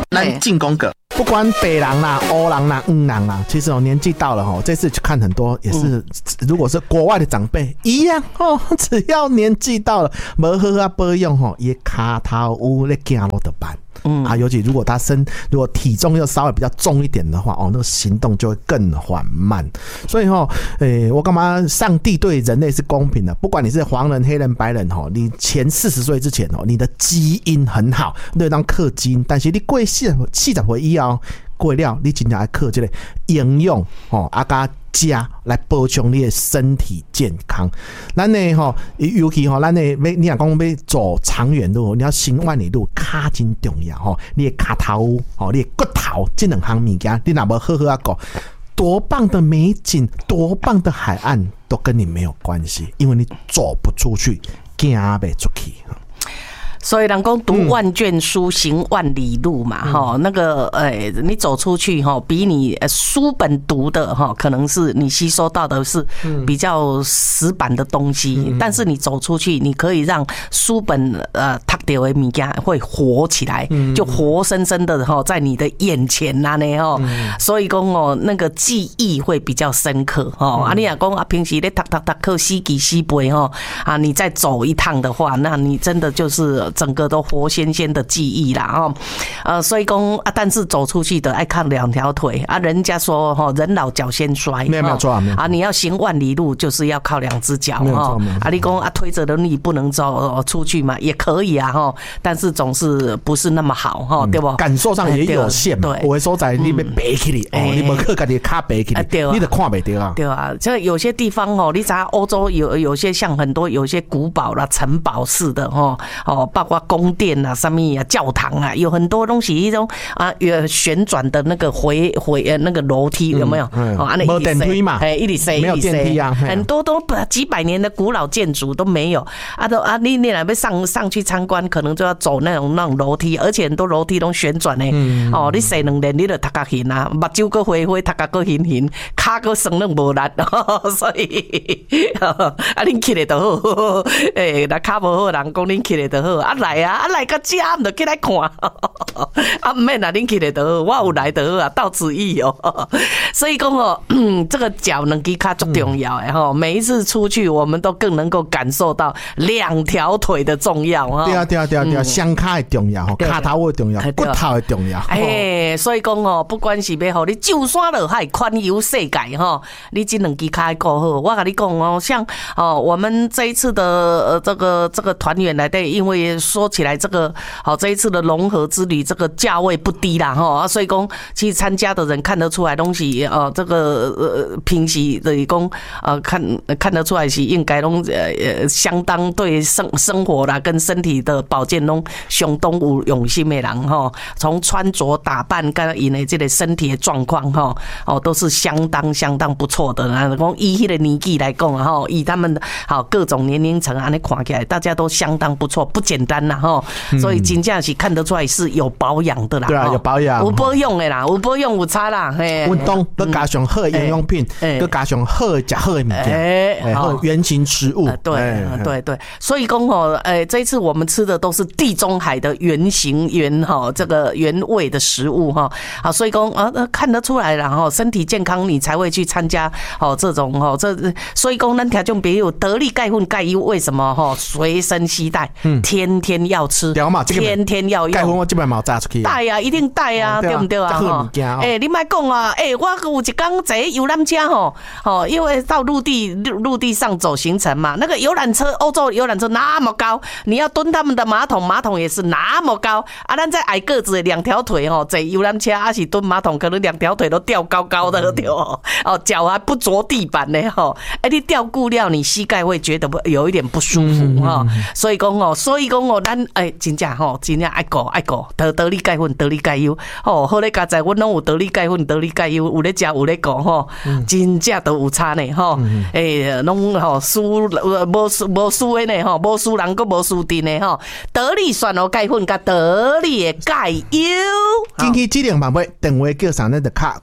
咱进攻个。 不管北人啦、欧人啦、人啦，其实年纪到了这次去看很多也是，如果是国外的长辈一样只要年纪到了，没好好保养也脚头有在走路的办。尤其如果如果体重又稍微比较重一点的话，那个行动就会更缓慢。所以我干嘛？上帝对人类是公平的，不管你是黄人、黑人、白人你前40岁之前你的基因很好，你当克基因，但是你过40岁以后过了，你真正要靠这个营养加加来保障你的身体健康。咱呢尤其咱呢你若讲要走长远路，你要行万里路，脚真重要你的脚头你的骨头这两项物件，你若无好好啊顾，多棒的美景，多棒的海岸都跟你没有关系，因为你走不出去，行不出去。 所以人讲读万卷书，行万里路嘛，那个你走出去比你书本读的可能是你吸收到的是比较死板的东西，但是你走出去，你可以让书本读到的物件会活起来，就活生生的在你的眼前呢所以讲那个记忆会比较深刻你若讲平时咧读课死记死背你再走一趟的话，那你真的就是整个都活鲜鲜的记忆啦所以讲但是走出去的爱看2条腿人家说人老脚先衰， 没有错你要行万里路就是要靠2只脚你讲推着轮椅不能走出去嘛，也可以但是总是不是那么好对不？ 感受上也有限嘛，有的所在你要爬起来你没靠自己脚爬起来，你就看不到对啊，这有些地方你知道欧洲有些像很多有些古堡啦、城堡式的包括宫殿啊、什么啊、教堂啊，有很多东西一种旋转的那个那个楼梯有没有？ 没有电梯嘛？ 一直塞， 没有电梯啊， 很多都几百年的古老建筑都没有你若要上去参观，可能就要走那种楼梯，而且很多楼梯都旋转的你塞2年你就头壳晕啊，目睭个灰灰，头壳个晕，脚个酸软无力所以恁起来就好那脚无好人讲恁起来就好来到这就起来看不免啦，恁起来就好，我有来就好到此一游所以讲这个脚2只脚很重要的每一次出去我们都更能够感受到2条腿的重要对啊，双脚的重要脚头的重要，骨头的重要所以讲不管是要你就山落海环游世界你这2只脚要顾好。我跟你讲像我们这一次的这个团员来的，因为说起来这一次的融合之旅，这个价位不低啦所以讲其实参加的人看得出来东西这个平时的讲看得出来是应该拢相当对生活啦跟身体的保健拢相当有用心的人从穿着打扮跟因的这个身体的状况都是相当不错的。讲以迄个年纪来讲以他们各种年龄层安尼看起来，大家都相当不错，不简单啦所以真正是看得出来是有保养的啦。 对啊，有保养， 有保养的啦，有保养有差啦。 运动再加上好的营养品，再加上好的吃好的物件，原型食物。 对，所以讲这一次我们吃的都是地中海的原型这个原味的食物所以讲看得出来啦身体健康你才会去参加这种所以讲咱听众朋友得力钙粉钙优为什么随身携带，天天要吃，天天要用。 钙粉我这边冇炸出去， 带啊，一定带啊，对不对啊？你莫讲啊，我有一天坐游览车因为到陆地上走行程嘛，那个游览车，欧洲游览车那么高，你要蹲他们的马桶也是那么高咱在矮个子的2条腿坐游览车还是蹲马桶，可能2条腿都吊高高的对脚还不着地板呢你吊久了，你膝盖会觉得有一点不舒服所以讲咱真正爱顾得力钙粉得力钙优好咧，加在阮拢有得力钙粉得力钙优，有咧食有咧顾真正都有差呢拢输无输的呢无输人个无输阵呢得力选哦钙粉甲得力的钙优， 紧去指定办法电话叫上咱的卡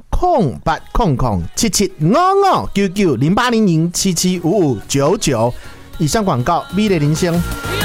08007755990800775599。以上广告美丽铃声。